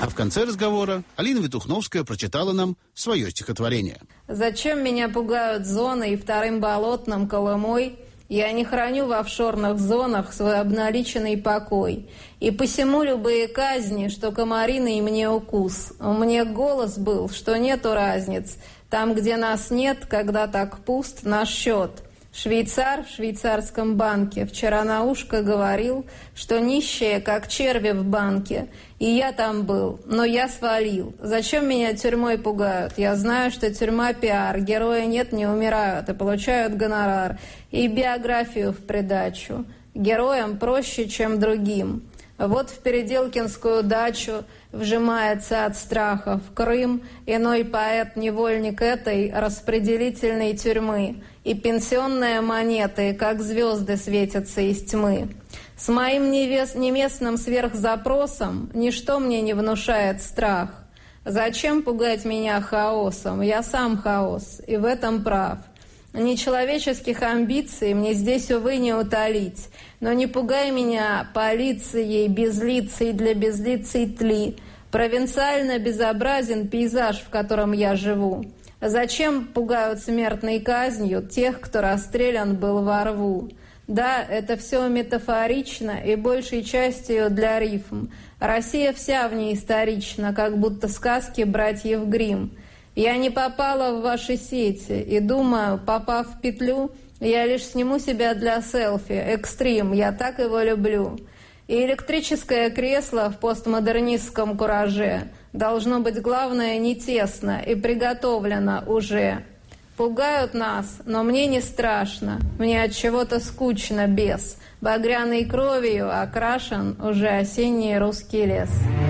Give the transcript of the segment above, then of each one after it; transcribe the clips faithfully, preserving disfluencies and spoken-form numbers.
А в конце разговора Алина Ветухновская прочитала нам свое стихотворение. «Зачем меня пугают зоны и вторым болотным Колымой? Я не храню в офшорных зонах свой обналиченный покой. И посему любые казни, что комариный мне укус. Мне голос был, что нету разниц. Там, где нас нет, когда так пуст наш счет. Швейцар в швейцарском банке вчера на ушко говорил, что нищие, как черви в банке. И я там был, но я свалил. Зачем меня тюрьмой пугают? Я знаю, что тюрьма пиар. Герои нет, не умирают и получают гонорар. И биографию в придачу. Героям проще, чем другим. Вот в Переделкинскую дачу вжимается от страха в Крым иной поэт-невольник этой распределительной тюрьмы. И пенсионные монеты, как звезды, светятся из тьмы. С моим невес... неместным сверхзапросом ничто мне не внушает страх. Зачем пугать меня хаосом? Я сам хаос, и в этом прав. Нечеловеческих амбиций мне здесь, увы, не утолить. Но не пугай меня полицией, безлицей для безлицей тли. Провинциально безобразен пейзаж, в котором я живу. Зачем пугают смертной казнью тех, кто расстрелян был во рву? Да, это все метафорично и большей частью для рифм. Россия вся в ней исторична, как будто сказки братьев Гримм. Я не попала в ваши сети и думаю, попав в петлю, я лишь сниму себя для селфи. Экстрим, я так его люблю. И электрическое кресло в постмодернистском кураже должно быть, главное, не тесно и приготовлено уже. Пугают нас, но мне не страшно. Мне от чего-то скучно без. Багряной кровью окрашен уже осенний русский лес.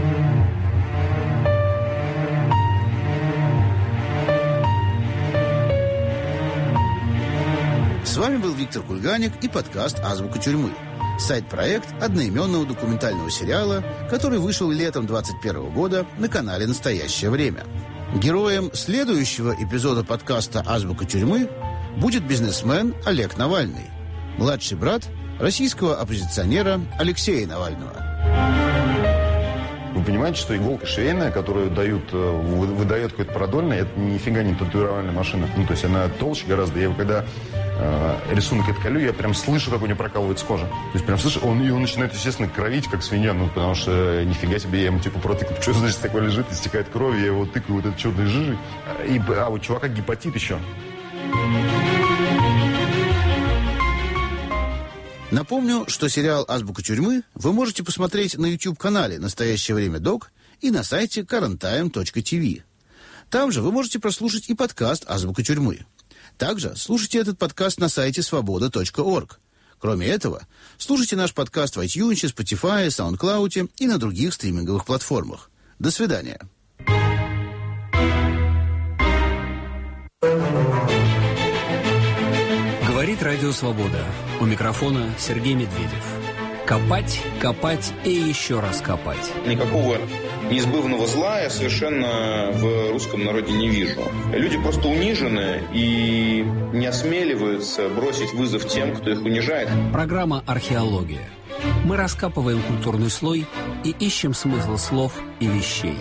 С вами был Виктор Кульганик и подкаст «Азбука тюрьмы». Сайт-проект одноименного документального сериала, который вышел летом двадцать первого года на канале «Настоящее время». Героем следующего эпизода подкаста «Азбука тюрьмы» будет бизнесмен Олег Навальный, младший брат российского оппозиционера Алексея Навального. Вы понимаете, что иголка швейная, которую дают, выдает какой-то продольный, это нифига не татуировальная машина. Ну, то есть она толще гораздо. Я когда э, рисунок отколю, я прям слышу, как у него прокалывается кожа. То есть прям слышу, он, и он начинает, естественно, кровить, как свинья. Ну, потому что нифига себе, я ему типа протыкаю. Что значит такое лежит, истекает кровью, я его тыкаю вот этой черной жижей. И, а у чувака гепатит еще. Напомню, что сериал «Азбука тюрьмы» вы можете посмотреть на YouTube-канале «Настоящее время Док» и на сайте карентайм точка ти ви. Там же вы можете прослушать и подкаст «Азбука тюрьмы». Также слушайте этот подкаст на сайте свобода точка орг. Кроме этого, слушайте наш подкаст в iTunes, Spotify, SoundCloud и на других стриминговых платформах. До свидания. Говорит Радио Свобода. У микрофона Сергей Медведев. Копать, копать и еще раз копать. Никакого неизбывного зла я совершенно в русском народе не вижу. Люди просто унижены и не осмеливаются бросить вызов тем, кто их унижает. Программа «Археология». Мы раскапываем культурный слой и ищем смысл слов и вещей.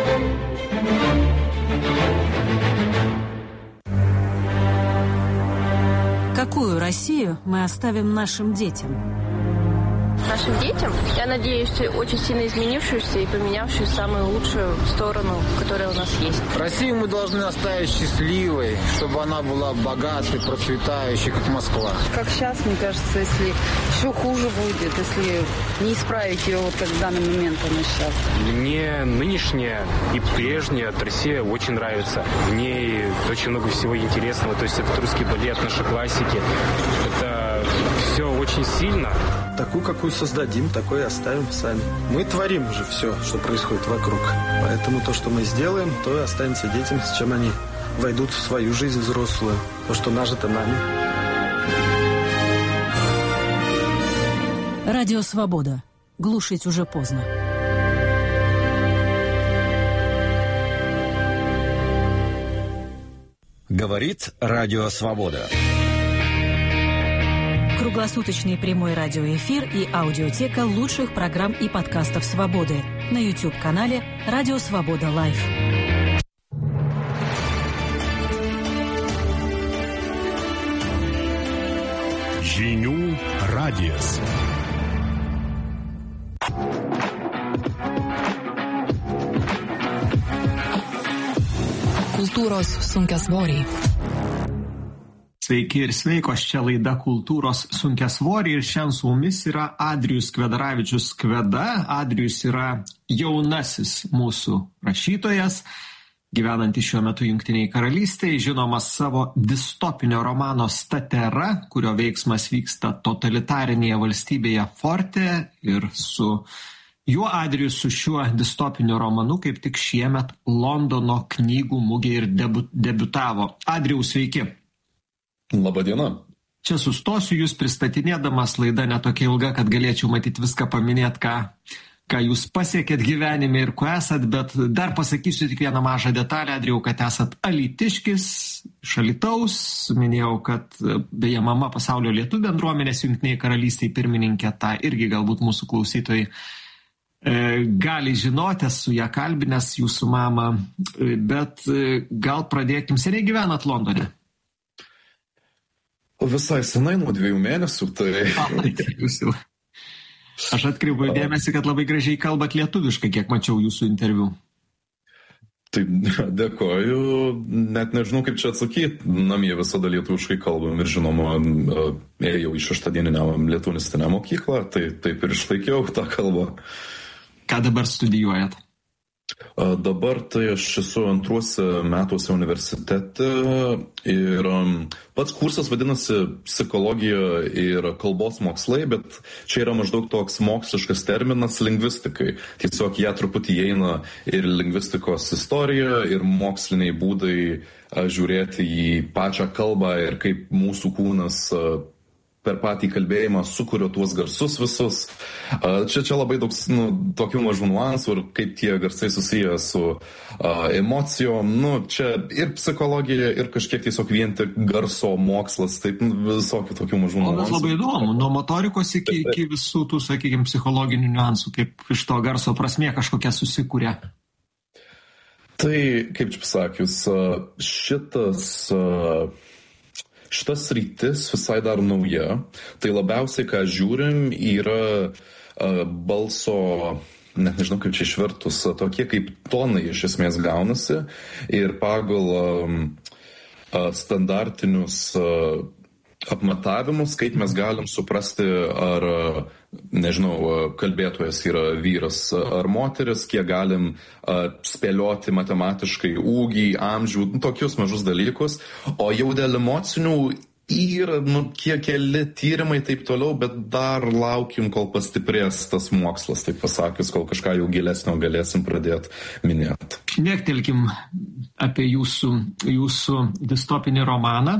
Какую Россию мы оставим нашим детям? Нашим детям, я надеюсь, очень сильно изменившуюся и поменявшую самую лучшую сторону, которая у нас есть. Россию мы должны оставить счастливой, чтобы она была богатой, процветающей, как Москва. Как сейчас, мне кажется, если еще хуже будет, если не исправить ее, вот как в данный момент она сейчас. Мне нынешняя и прежняя Россия очень нравится. В ней очень много всего интересного. То есть это русский балет, наши классики. Это все очень сильно. Такую, какую создадим, такой и оставим сами. Мы творим уже все, что происходит вокруг. Поэтому то, что мы сделаем, то и останется детям, с чем они войдут в свою жизнь взрослую. То, что нажито нами. Радио «Свобода». Глушить уже поздно. Говорит Радио Свобода. Круглосуточный прямой радиоэфир и аудиотека лучших программ и подкастов «Свободы» на YouTube-канале «Радио Свобода Лайв». Žinių radijas. Kultūros sunkiasvoriai. Sveiki ir sveikos, čia laida Kultūros sunkiasvoriai ir šiandien su mumis yra Adrijus Kvedaravičius Kveda. Adrijus yra jaunasis mūsų rašytojas, gyvenantis šiuo metu Jungtinėje karalystėje, žinomas savo distopinio romano Statera, kurio veiksmas vyksta totalitarinėje valstybėje Forte, ir su juo Adrijus su šiuo distopiniu romanu kaip tik šiemet Londono knygų mugėje ir debu, debiutavo. Adrijus, sveiki. Labadiena. Čia sustosiu jūs pristatinėdamas, laida netokia ilga, kad galėčiau matyti viską paminėti, ką, ką jūs pasiekėt gyvenime ir kuo esat, bet dar pasakysiu tik vieną mažą detalę, Adrijau, kad esat alytiškis, iš Alytaus. Minėjau, kad beje mama pasaulio lietuvių bendruomenės Jungtinėje karalystėje pirmininkė, tą irgi galbūt mūsų klausytojai gali žinoti, su ją kalbinęs jūsų mamą, bet gal pradėkim, seniai gyvenat Londone? Visai senai, nuo dviejų mėnesių, tai... A, tai jūs jau. Aš atkreipiu dėmesį, kad labai gražiai kalbat lietuviškai, kiek mačiau jūsų interviu. Tai dėkoju, net nežinau, kaip čia atsakyti. Namie visada lietuviškai kalbam ir žinoma, ėjau į šeštadieninę lietuvistinę mokyklą, tai taip ir išlaikiau tą kalbą. Ką dabar studijuojat? Dabar tai aš esu antruose metuose universitete ir pats kursas vadinasi psichologija ir kalbos mokslai, bet čia yra maždaug toks moksliškas terminas lingvistikai. Tiesiog jie truputį įeina ir lingvistikos istorija, ir moksliniai būdai žiūrėti į pačią kalbą ir kaip mūsų kūnas per patį kalbėjimą sukuria tuos garsus visus. Čia, čia labai daug nu, tokių mažų nuansų ir kaip tie garsai susiję su uh, emocijom. Nu, čia ir psichologija, ir kažkiek tiesiog vien tik garso mokslas, taip visokių tokių mažų nuansų. O, bet labai įdomu, nuo motorikos iki, iki visų tų, sakykime, psichologinių niuansų, kaip iš to garso prasmė kažkokia susikūrė. Tai, kaip čia pasakius, šitas... Uh, Šitas rytis visai dar nauja, tai labiausiai, ką žiūrim, yra uh, balso, net nežinau kaip čia išvertus, tokie kaip tonai iš esmės gaunasi ir pagal um, uh, standartinius uh, apmatavimus, kaip mes galim suprasti, ar, nežinau, kalbėtojas yra vyras ar moteris, kiek galim uh, spėlioti matematiškai ūgį, amžių, tokius mažus dalykus, o jau dėl emocinių yra, nu, kiek keli tyrimai taip toliau, bet dar laukim, kol pastiprės tas mokslas, taip pasakius, kol kažką jau gilesnio galėsim pradėti minėti. Šnektelkim apie jūsų, jūsų distopinį romaną.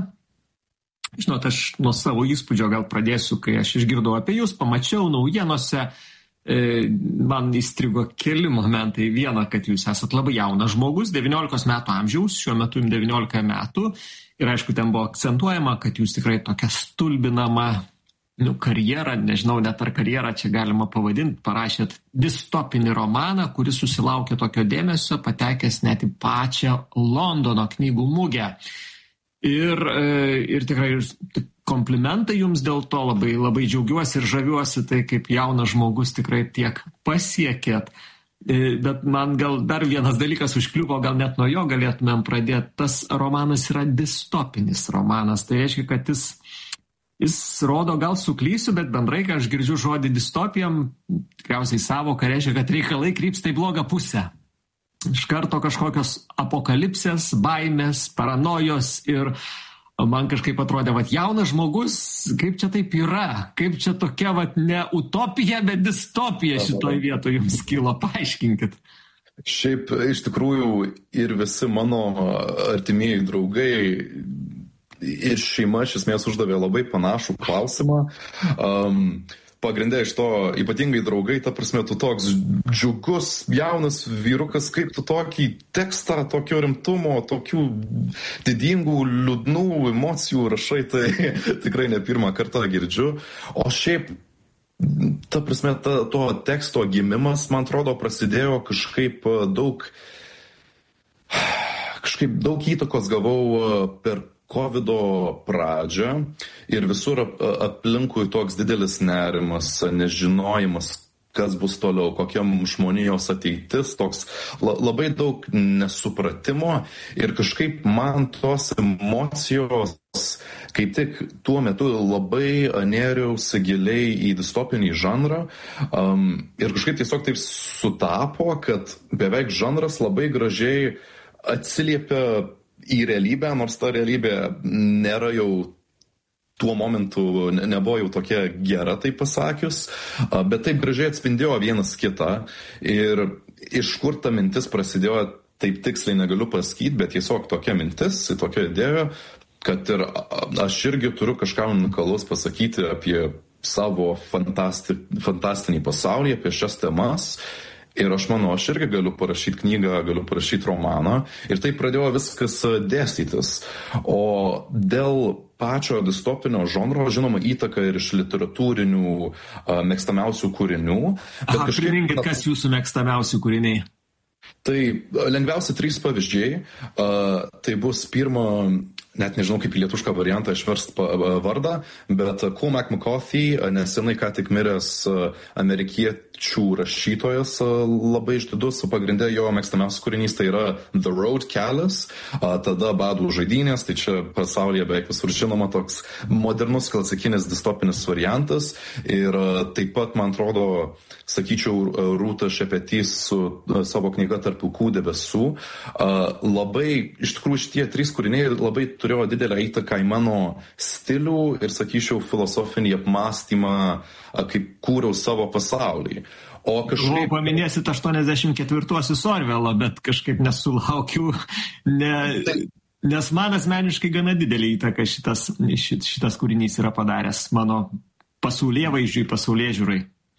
Žinot, aš nuo savo įspūdžio gal pradėsiu, kai aš išgirdau apie jūs, pamačiau naujienose, e, man įstrigo keli momentai. Viena, kad jūs esat labai jaunas žmogus, devyniolikos metų amžiaus, šiuo metu jums devyniolika metų, ir aišku, ten buvo akcentuojama, kad jūs tikrai tokia stulbinama nu, karjerą, nežinau, net ar karjerą čia galima pavadinti, parašėt distopinį romaną, kuris susilaukė tokio dėmesio, patekęs net į pačią Londono knygų mugę. Ir, ir tikrai komplimentai jums dėl to, labai, labai džiaugiuosi ir žaviuosi, tai kaip jaunas žmogus tikrai tiek pasiekėt. Bet man gal dar vienas dalykas užkliuvo, gal net nuo jo galėtumėm pradėti. Tas romanas yra distopinis romanas, tai reiškia, kad jis, jis rodo, gal suklysiu, bet bendrai, kai aš girdžiu žodį distopijam, tikriausiai savoka reiškia, kad reikalai krypsta į blogą pusę. Iš karto kažkokios apokalipsės, baimės, paranojos ir man kažkaip atrodė, vat jaunas žmogus, kaip čia taip yra, kaip čia tokia vat ne utopija, bet distopija šitoj vietoje jums kilo, paaiškinkit. Šiaip iš tikrųjų ir visi mano artimieji draugai ir šeima iš esmės uždavė labai panašų klausimą. Um, pagrindė iš to ypatingai draugai, ta prasme, tu toks džiugus, jaunas vyrukas, kaip tu tokį tekstą, tokio rimtumo, tokių didingų, liūdnų emocijų rašai, tai tikrai ne pirmą kartą girdžiu. O šiaip, ta prasme, ta, to teksto gimimas, man atrodo, prasidėjo kažkaip daug, kažkaip daug įtakos gavau per kovido pradžią ir visur aplinkui toks didelis nerimas, nežinojimas, kas bus toliau, kokia žmonijos ateitis, toks labai daug nesupratimo ir kažkaip man tos emocijos kaip tik tuo metu labai nėriausi giliai į distopinį žanrą um, ir kažkaip tiesiog taip sutapo, kad beveik žanras labai gražiai atsiliepia į realybę, nors ta realybė nėra jau tuo momentu, nebuvo jau tokia gera, taip pasakius, bet taip gražiai atspindėjo vienas kitą ir iš kur ta mintis prasidėjo, taip tiksliai negaliu pasakyti, bet tiesiog tokia mintis, tokia idėja, kad ir aš irgi turiu kažką unikalaus pasakyti apie savo fantasti, fantastinį pasaulį, apie šias temas. Ir aš manau, aš irgi galiu parašyti knygą, galiu parašyti romaną. Ir tai pradėjo viskas dėstytis. O dėl pačio distopinio žanro, žinoma, įtaka ir iš literatūrinių uh, mėgstamiausių kūrinių. Aha, kažkaip... priminkit, kas jūsų mėgstamiausių kūriniai? Tai lengviausi trys pavyzdžiai. Uh, tai bus pirma, net nežinau kaip į lietuvišką variantą išverst vardą, bet Cormac McCarthy, nesenai ką tik miręs amerikiečių rašytojas, labai išdidus, pagrindė jo mėgstamiausias kūrinys, tai yra The Road, kelias, tada Badų žaidynės, tai čia pasaulyje beveik visur žinoma toks modernus klasikinis distopinis variantas ir taip pat, man atrodo, sakyčiau, Rūta Šepetys su savo knyga Tarp pilkų debesų. Labai, iš tikrųjų, šitie trys kūriniai labai turėjo didelę įtaką į mano stilių ir, sakyčiau, filosofinį apmąstymą, kaip kūriau savo pasaulį. O kažkaip... Paminėsit aštuoniasdešimt ketvirtuosius Orvelo, bet kažkaip nesulaukiu, ne... nes man asmeniškai gana didelį įtaką šitas, šit, šitas kūrinys yra padaręs mano pasaulėvaizdžiui, pasaulėžiūrai.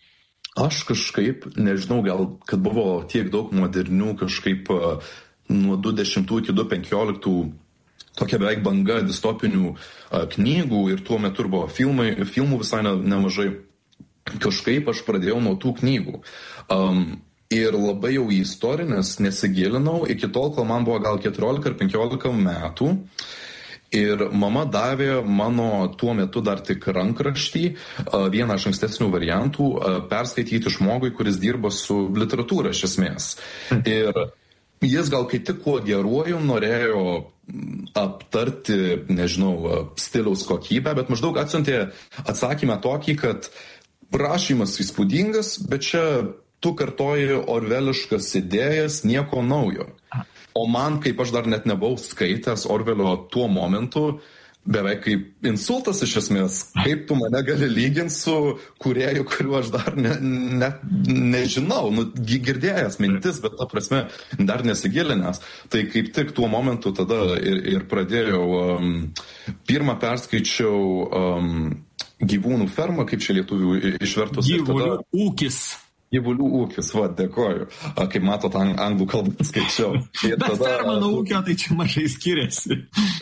Aš kažkaip, nežinau, gal, kad buvo tiek daug modernių kažkaip nuo du dešimtų iki du penkioliktų tokia beveik banga distopinių a, knygų ir tuo metu buvo filmai, filmų visai ne, nemažai. Kažkaip aš pradėjau nuo tų knygų. Um, ir labai jau į istorinės nesigilinau iki tol, kol man buvo gal keturiolika ar penkiolika metų. Ir mama davė mano tuo metu dar tik rankraštį, vieną iš ankstesnių variantų, perskaityti žmogui, kuris dirba su literatūra iš esmės. Ir jis gal kaip tik kuo geruoju norėjo aptarti, nežinau, stiliaus kokybę, bet maždaug atsiuntė atsakymą tokį, kad prašymas įspūdingas, bet čia tu kartoji orveliškas idėjas, nieko naujo. O man, kaip aš dar net nebuvau skaitęs Orvelio tuo momentu, beveik kaip insultas iš esmės, kaip tu mane gali lyginti su kūrėju, kuriuo aš dar ne, ne, nežinau, nu, girdėjęs mintis, bet ta prasme dar nesigilinęs. Tai kaip tik tuo momentu tada ir, ir pradėjau, um, pirmą perskaičiau um, Gyvūnų fermą, kaip čia lietuvių išvertus. Gyvulių tada... ūkis. Gyvulių ūkis, va, dėkoju. Kaip matot, ang, anglų kalbą skaičiau. Bet tada... ferma nuo ūkio, tai čia mažai skiriasi.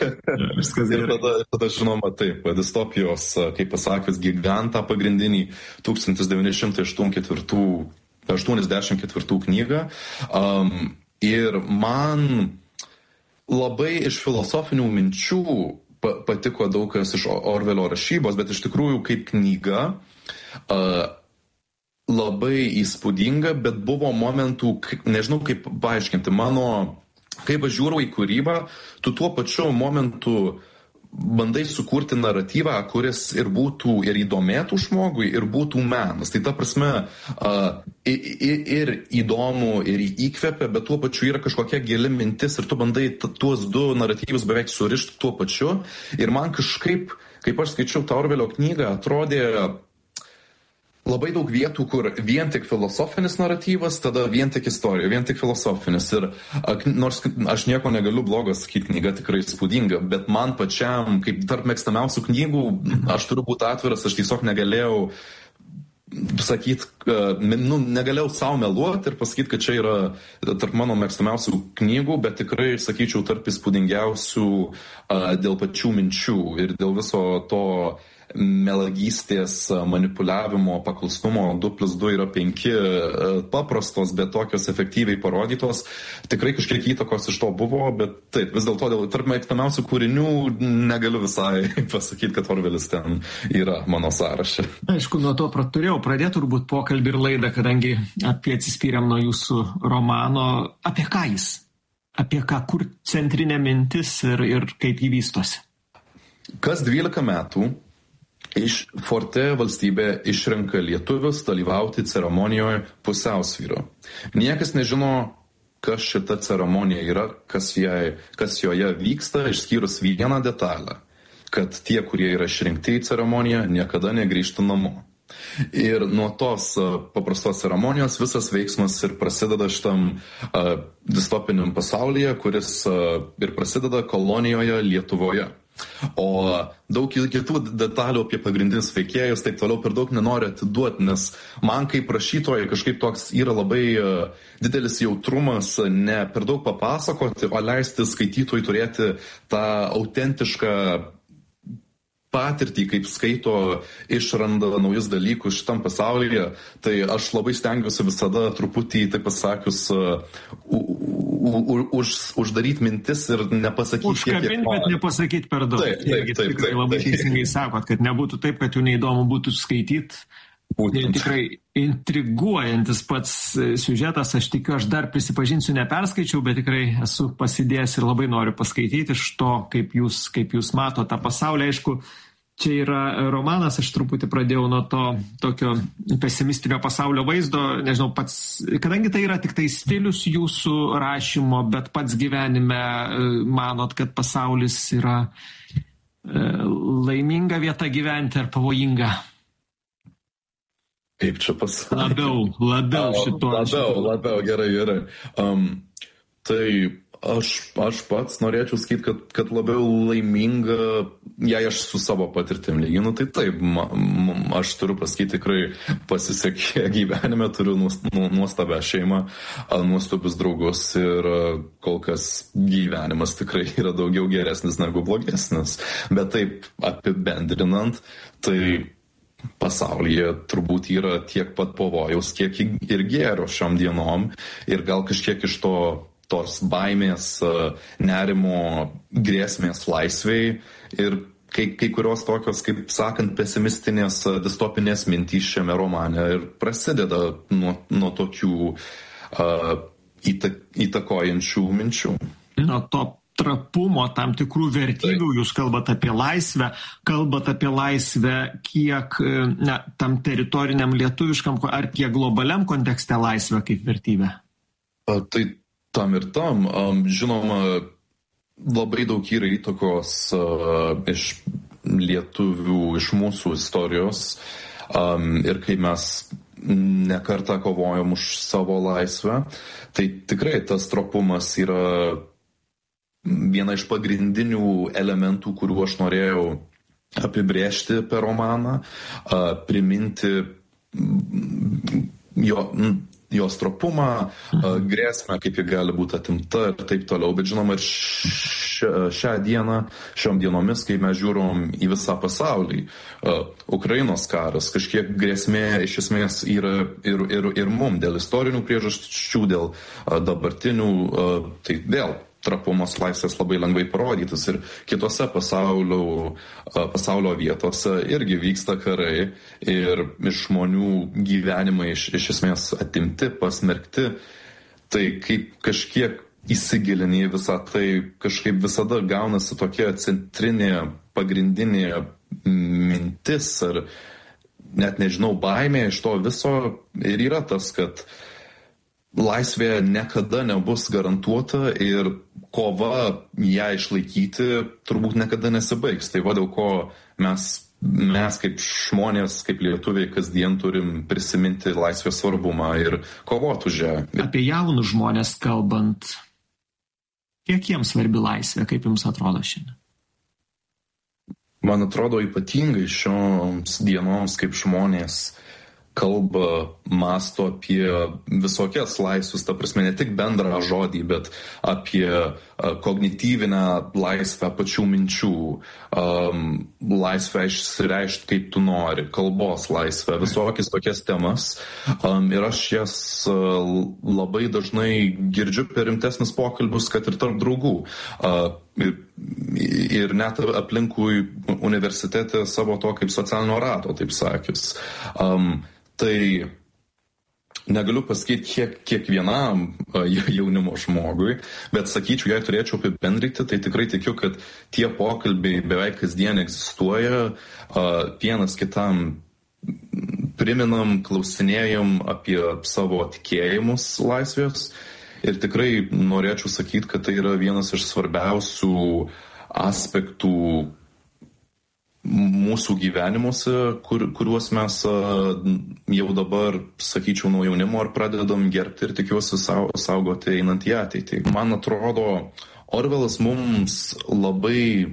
Ir tada, tada, žinoma, taip, distopijos, kaip pasakęs, gigantą pagrindinį tūkstantis devyni šimtai aštuoniasdešimt ketvirtų knygą. Um, ir man labai iš filosofinių minčių pa, patiko daug kas iš Orvelio rašybos, bet iš tikrųjų kaip knyga uh, labai įspūdinga, bet buvo momentų, nežinau kaip paaiškinti, mano, kaip aš žiūriu į kūrybą, tu tuo pačiu momentu bandai sukurti naratyvą, kuris ir būtų ir įdomėtų žmogui, ir būtų menas. Tai ta prasme uh, ir, ir įdomu, ir įkvepia, bet tuo pačiu yra kažkokia gili mintis ir tu bandai tuos du naratyvus beveik surišti tuo pačiu. Ir man kažkaip, kaip aš skaičiau tą Orvelio knygą, atrodė labai daug vietų, kur vien tik filosofinis naratyvas, tada vien tik istorija, vien tik filosofinis. Ir nors aš nieko negaliu blogo sakyti, knyga tikrai įspūdinga, bet man pačiam, kaip tarp mėgstamiausių knygų, aš turiu būti atviras, aš tiesiog negalėjau sakyt, nu, negalėjau savo meluoti ir pasakyti, kad čia yra tarp mano mėgstamiausių knygų, bet tikrai, sakyčiau, tarp įspūdingiausių dėl pačių minčių ir dėl viso to melagystės, manipuliavimo, paklusnumo, du plus du yra penki paprastos, bet tokios efektyviai parodytos. Tikrai kažkiek įtakos iš to buvo, bet taip, vis dėlto dėl tarp mėgstamiausių kūrinių negaliu visai pasakyti, kad Orvelis ten yra mano sąraše. Aišku, nuo to turėjau pradėti turbūt pokalbį ir laidą, kadangi apie atsispyrėm nuo jūsų romano. Apie ką jis? Apie ką, kur centrinė mintis ir, ir kaip jį vystosi? Kas dvylika metų iš Forte valstybė išrenka lietuvius dalyvauti ceremonijoje pusiausvyro. Niekas nežino, kas šita ceremonija yra, kas, jai, kas joje vyksta, išskyrus vieną detalę, kad tie, kurie yra išrinkti į ceremoniją, niekada negrįžtų namo. Ir nuo tos uh, paprastos ceremonijos visas veiksmas ir prasideda šitam uh, distopiniam pasaulyje, kuris uh, ir prasideda kolonijoje Lietuvoje. O daug kitų detalių apie pagrindinius veikėjus, taip toliau per daug nenoriu atiduoti, nes man kaip rašytojai kažkaip toks yra labai uh, didelis jautrumas ne per daug papasakoti, o leisti skaitytojui turėti tą autentišką patirtį, kaip skaito, išranda naujus dalykus šitam pasaulyje. Tai aš labai stengiuosi visada truputį, taip pasakius, uh, už, uždaryti mintis ir nepasakyti. Užkabinti, bet nepasakyti per daug. Taip, taip, taip, taip, taip. Labai teisingai sakot, kad nebūtų taip, kad jų neįdomu būtų skaityti. Tikrai intriguojantis pats siužetas, aš tikiu, aš dar prisipažinsiu, neperskaičiau, bet tikrai esu pasidėjęs ir labai noriu paskaityti iš to, kaip jūs, kaip jūs mato tą pasaulį. Aišku, čia yra romanas, aš truputį pradėjau nuo to tokio pesimistinio pasaulio vaizdo, nežinau, pats, kadangi tai yra tik tai stilius jūsų rašymo, bet pats gyvenime manot, kad pasaulis yra laiminga vieta gyventi ar pavojinga? Kaip čia pasakyti? Labiau, labiau šito. Labiau, labiau, gerai, gerai. Um, tai aš, aš pats norėčiau sakyti, kad, kad labiau laiminga, jei aš su savo patirtim lyginu, tai taip, ma, ma, aš turiu pasakyti, tikrai pasisekė gyvenime, turiu nuostabę šeimą, nuostabius draugus ir kol kas gyvenimas tikrai yra daugiau geresnis negu blogesnis. Bet taip apibendrinant, tai pasaulyje turbūt yra tiek pat pavojaus, kiek ir gėrio šiom dienom ir gal kažkiek iš to tos baimės, nerimo, grėsmės laisvei ir kai, kai kurios tokios, kaip sakant, pesimistinės, distopinės mintys šiame romane ir prasideda nuo, nuo tokių uh, įtak, įtakojančių minčių. Nuo to trapumo, tam tikrų vertybių, jūs kalbate apie laisvę, kalbate apie laisvę kiek na, tam teritoriniam lietuviškam ar kiek globaliam kontekste laisvę kaip vertybę? A, tai tam ir tam. Um, žinoma, labai daug yra įtakos uh, iš lietuvių, iš mūsų istorijos um, ir kai mes nekartą kovojom už savo laisvę, tai tikrai tas trapumas yra viena iš pagrindinių elementų, kuriuo aš norėjau apibrėžti per romaną, priminti jo, jos trapumą, grėsmę, kaip ji gali būti atimta ir taip toliau. Bet žinoma, ir šią, šią dieną, šiom dienomis, kai mes žiūrom į visą pasaulį, Ukrainos karas, kažkiek grėsmė iš esmės yra ir, ir, ir mum dėl istorinių priežasčių, dėl dabartinių, tai vėl trapumas laisvės labai lengvai parodytas ir kitose pasaulio, pasaulio vietose irgi vyksta karai ir iš žmonių gyvenimai iš, iš esmės atimti, pasmerkti. Tai kaip kažkiek įsigilini visą tai, kažkaip visada gaunasi tokia centrinė, pagrindinė mintis ar net nežinau, baimė iš to viso ir yra tas, kad laisvė niekada nebus garantuota ir kova ją išlaikyti turbūt niekada nesibaigs. Tai va dėl ko mes, mes kaip žmonės, kaip lietuviai kasdien turim prisiminti laisvės svarbumą ir kovoti už ją. Apie jaunus žmonės kalbant, kiek jiems svarbi laisvė, kaip jums atrodo šiandien? Man atrodo ypatingai šioms dienoms, kaip žmonės kalba, masto apie visokias laisvės, ta prasme, ne tik bendrą žodį, bet apie kognityvinę laisvę pačių minčių, um, laisvę išsireikšti kaip tu nori, kalbos laisvę, visokias tokias temas. Um, ir aš jas uh, labai dažnai girdžiu per rimtesnis pokalbius, kad ir tarp draugų. Uh, ir, ir net aplinkui universitete savo to kaip socialinio rato, taip sakius. Um, Tai negaliu pasakyti kiek, kiekvienam jaunimo žmogui, bet sakyčiau, jei turėčiau apibendrinti, tai tikrai tikiu, kad tie pokalbiai beveik kasdien egzistuoja, vienas kitam priminam, klausinėjam apie savo tikėjimus laisvės ir tikrai norėčiau sakyti, kad tai yra vienas iš svarbiausių aspektų mūsų gyvenimuose, kur, kuriuos mes jau dabar, sakyčiau, nuo jaunimo ar pradedam gerbti ir tikiuosi saugoti einant į ateitį. Man atrodo, Orvelas mums labai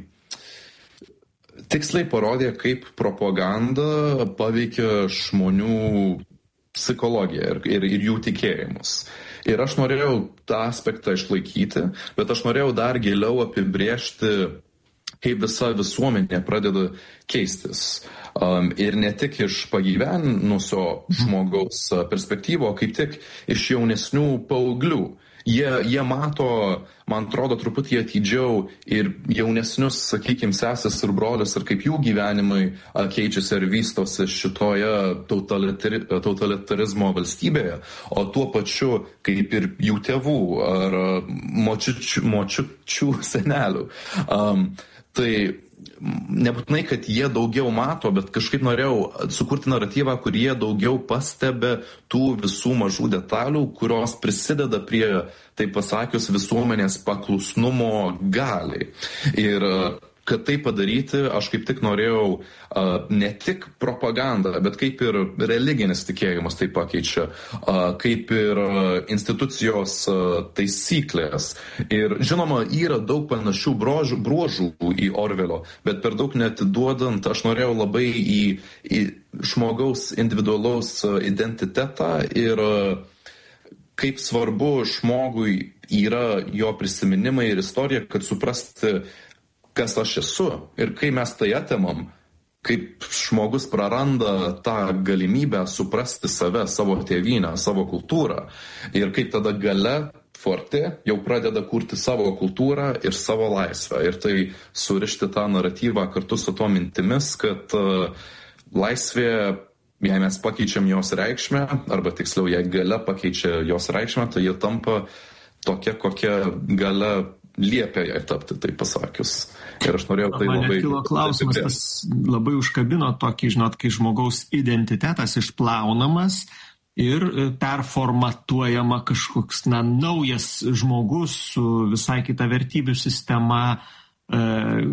tiksliai parodė, kaip propaganda paveikia žmonių psichologiją ir, ir, ir jų tikėjimus. Ir aš norėjau tą aspektą išlaikyti, bet aš norėjau dar giliau apibrėžti, kaip visa visuomenė pradeda keistis. Um, ir ne tik iš pagyvenusio žmogaus perspektyvo, kaip tik iš jaunesnių paauglių. Jie, jie mato, man atrodo, truputį atidžiau ir jaunesnius, sakykime, sesės ir brolius, ir kaip jų gyvenimai keičiasi ir vystosi šitoje totalitari, totalitarizmo valstybėje, o tuo pačiu kaip ir jų tėvų ar močiučių, močiučių senelių. Um, Tai nebūtinai, kad jie daugiau mato, bet kažkaip norėjau sukurti naratyvą, kur jie daugiau pastebė tų visų mažų detalių, kurios prisideda prie, taip pasakius, visuomenės paklusnumo galiai. Ir kad tai padaryti, aš kaip tik norėjau uh, ne tik propagandą, bet kaip ir religinis tikėjimas tai pakeičia, uh, kaip ir uh, institucijos uh, taisyklės. Ir žinoma, yra daug panašių brožų, bruožų į Orvelio, bet per daug netiduodant, aš norėjau labai į, į žmogaus individualaus uh, identitetą ir uh, kaip svarbu žmogui yra jo prisiminimai ir istorija, kad suprasti, kas aš esu. Ir kai mes tai atimam, kaip žmogus praranda tą galimybę suprasti save, savo tėvynę, savo kultūrą. Ir kaip tada gale Forte jau pradeda kurti savo kultūrą ir savo laisvę. Ir tai surišti tą naratyvą kartu su to mintimis, kad uh, laisvė, jei mes pakeičiam jos reikšmę, arba tiksliau, jei gale pakeičia jos reikšmę, tai jie tampa tokia, kokia gale liepia jai tapti, tai pasakius. Ir aš norėjau tai Man labai... Man kilo klausimas, tas labai užkabino tokį, žinot, kai žmogaus identitetas išplaunamas ir performatuojama kažkoks, na, naujas žmogus su visai kita vertybių sistema, e,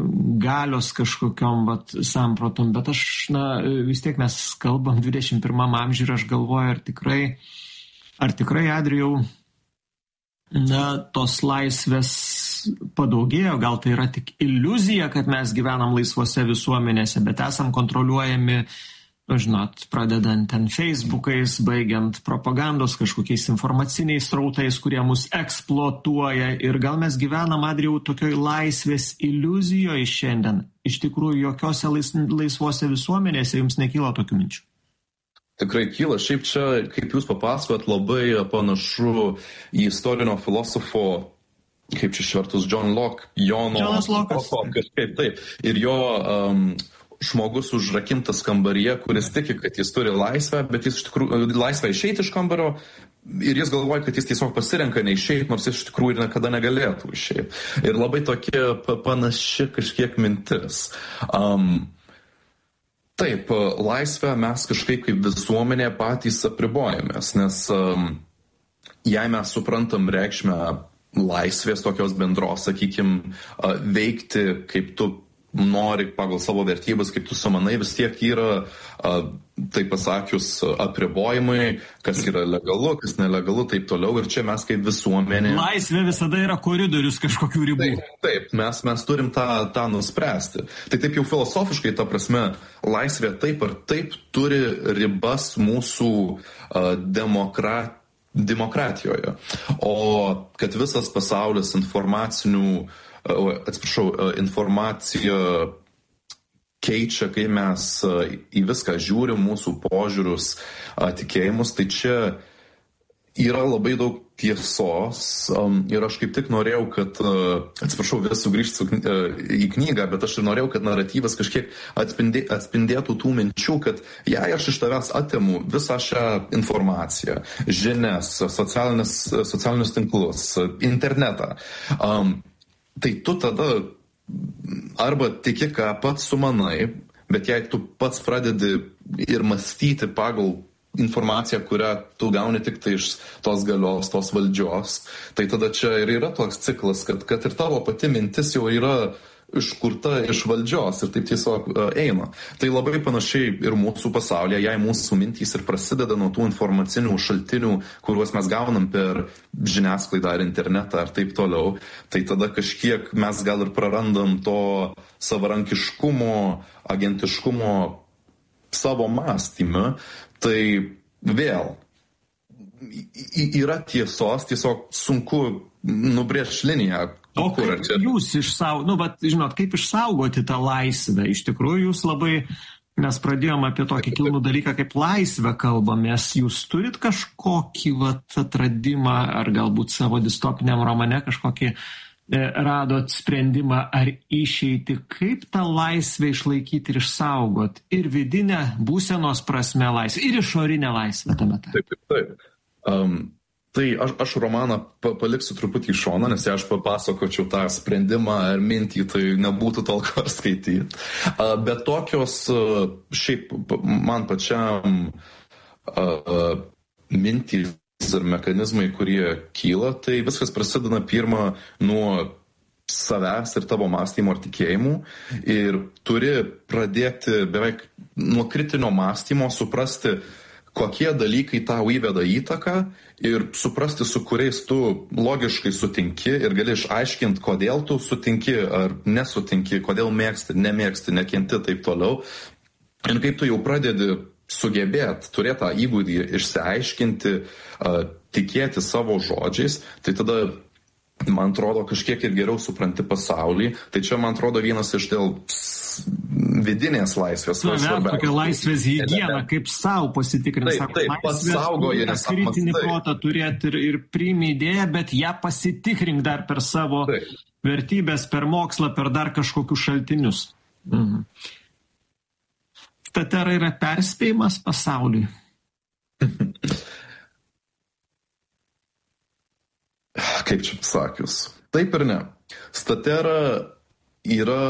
galios kažkokiom, vat, samprotom. Bet aš, na, vis tiek mes kalbam dvidešimt pirmam amžiui ir aš galvoju, ar tikrai, ar tikrai, Adrijau, na, tos laisvės padaugėjo, gal tai yra tik iliuzija, kad mes gyvenam laisvose visuomenėse, bet esam kontroliuojami, žinot, pradedant ten Facebookais, baigiant propagandos kažkokiais informaciniais srautais, kurie mus eksploatuoja. Ir gal mes gyvenam, Adrijau, tokioj laisvės iliuzijoje šiandien. Iš tikrųjų, jokiose lais, laisvose visuomenėse jums nekyla tokių minčių? Tikrai kyla. Šiaip čia, kaip jūs papasakot, labai panašu į istorinio filosofo, kaip čia išvertus, John Locke, Jono... Jonas Locke'as. Kažkaip taip. Ir jo um, žmogus užrakintas kambaryje, kuris tiki, kad jis turi laisvę, bet jis iš tikrųjų laisvę išeiti iš kambario ir jis galvoja, kad jis tiesiog pasirenka neišeiti, nors jis iš tikrųjų niekada negalėtų išeiti. Ir labai tokia panaši kažkiek mintis. Um, Taip, laisvę mes kažkaip kaip visuomenė patys apribojamės, nes um, jei mes suprantam reikšmę laisvės tokios bendros, sakykime, uh, veikti kaip tu nori pagal savo vertybės, kaip tu sumanai, vis tiek yra, tai pasakius, apribojimai, kas yra legalu, kas nelegalu, taip toliau. Ir čia mes kaip visuomenė... Laisvė visada yra koridorius kažkokių ribų. Taip, taip mes, mes turim tą, tą nuspręsti. Tai taip jau filosofiškai, ta prasme, laisvė taip ar taip turi ribas mūsų uh, demokratijos. demokratijoje. O kad visas pasaulis informacinių, atsiprašau, informacija keičia, kai mes į viską žiūrim, mūsų požiūrius, tikėjimus, tai čia yra labai daug tiesos ir aš kaip tik norėjau, kad, atsiprašau, vis sugrįžti į knygą, bet aš ir norėjau, kad naratyvas kažkiek atspindė, atspindėtų tų minčių, kad jei aš iš tavęs atimu visą šią informaciją, žinias, socialinius tinklus, internetą, um, tai tu tada arba tiki, ką pats sumanai, bet jei tu pats pradedi ir mąstyti pagal informaciją, kurią tu gauni tik tai iš tos galios, tos valdžios, tai tada čia ir yra toks ciklas, kad, kad ir tavo pati mintis jau yra iškurta iš valdžios ir taip tiesiog uh, eina. Tai labai panašiai ir mūsų pasaulyje, jei mūsų mintys ir prasideda nuo tų informacinių šaltinių, kuriuos mes gaunam per žiniasklaidą ar internetą ar taip toliau, tai tada kažkiek mes gal ir prarandam to savarankiškumo, agentiškumo savo mąstymą. Tai vėl yra tiesos, tiesiog sunku nubrėžti liniją. O kaip jūs išsaugoti, nu, bet, žinot, kaip išsaugoti tą laisvę? Iš tikrųjų, jūs labai, mes pradėjom apie tokį kilnų dalyką, kaip laisvę kalbamės. Jūs turit kažkokį vat, atradimą, ar galbūt savo distopiniam romane kažkokį e, radot sprendimą ar išeitį, kaip tą laisvę išlaikyti ir išsaugot? Ir vidinę būsenos prasme laisvę, ir išorinę laisvę tame. Taip, taip, taip. Um... Tai aš, aš romaną pa, paliksiu truputį į šoną, nes jei aš papasakočiau tą sprendimą ar mintį, tai nebūtų tolko ar skaityti. Bet tokios šiaip man pačiam mintys ir mechanizmai, kurie kyla, tai viskas prasideda pirmą nuo savęs ir tavo mąstymo ar tikėjimų ir turi pradėti beveik nuo kritinio mąstymo suprasti, kokie dalykai tau įveda įtaką ir suprasti, su kuriais tu logiškai sutinki ir gali išaiškinti, kodėl tu sutinki ar nesutinki, kodėl mėgsti, nemėgsti, nekenti, taip toliau. Ir kaip tu jau pradedi sugebėti, turėti tą įgūdį išsiaiškinti, tikėti savo žodžiais, tai tada, man atrodo, kažkiek ir geriau supranti pasaulį. Tai čia, man atrodo, vienas iš dėl vidinės laisvės. Tokia laisvės higiena, kaip savo pasitikrinti. Taip, taip, pasaugoji, nes kritinį protą turėti ir, ir priimi idėją, bet ją pasitikrink dar per savo taip. Vertybės, per mokslą, per dar kažkokius šaltinius. Mhm. Statera yra perspėjimas pasauliui. Kaip čia pasakius? Taip ir ne. Statera yra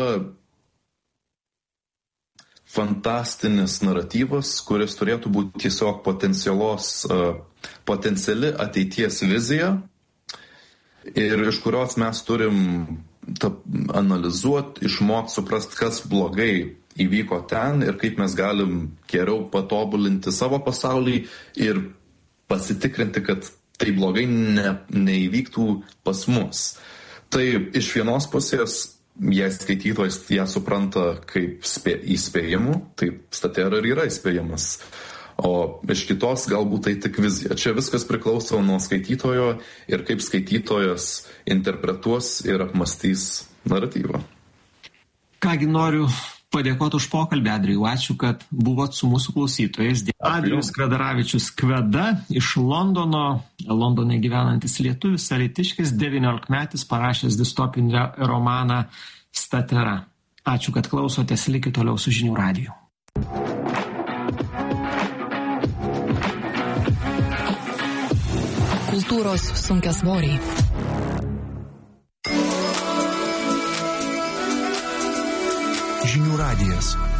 fantastinis naratyvas, kuris turėtų būti tiesiog potencialios, potenciali ateities vizija ir iš kurios mes turim analizuoti, išmokti, suprasti, kas blogai įvyko ten ir kaip mes galim geriau patobulinti savo pasaulį ir pasitikrinti, kad tai blogai ne, neįvyktų pas mus. Tai iš vienos pusės, jei skaitytojas ją supranta kaip spė, įspėjimų, tai statera ir yra įspėjimas. O iš kitos galbūt tai tik vizija. Čia viskas priklauso nuo skaitytojo ir kaip skaitytojas interpretuos ir apmastys naratyvą. Kągi noriu padėkoti už pokalbį, Adrijau. Ačiū, kad buvot su mūsų klausytojais. Adrijus Kvedaravičius Kveda iš Londono, Londone gyvenantis lietuvis, alytiškis, devyniolikmetis, parašęs distopinį romaną Statera. Ačiū, kad klausotės, likit toliau su Žinių radiju. Kultūros sunkiasvoriai. Žinių radijas.